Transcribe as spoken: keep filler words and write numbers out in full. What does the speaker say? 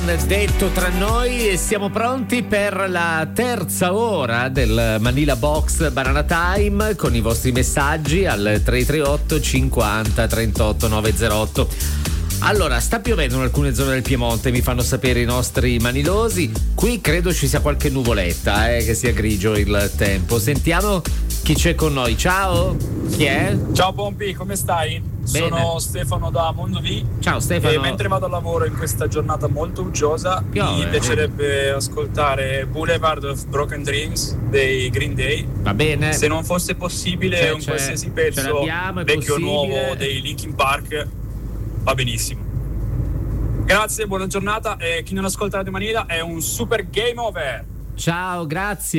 Detto tra noi, e siamo pronti per la terza ora del Manila Box Banana Time con i vostri messaggi al tre tre otto cinquanta trentotto novecentootto. Allora, sta piovendo in alcune zone del Piemonte, mi fanno sapere i nostri manilosi. Qui credo ci sia qualche nuvoletta, eh, che sia grigio il tempo. Sentiamo chi c'è con noi. Ciao, chi è? Ciao Pompi, come stai? Bene. Sono Stefano da Mondovì. Ciao Stefano. E mentre vado al lavoro in questa giornata molto uggiosa, Piove, mi piacerebbe ascoltare Boulevard of Broken Dreams dei Green Day. Va bene. Se non fosse possibile, C'è- un c'è- qualsiasi ce pezzo l'abbiamo, è vecchio o possibile. nuovo dei Linkin Park va benissimo. Grazie, buona giornata, e chi non ascolta Radio Manila è un super game over. Ciao, grazie.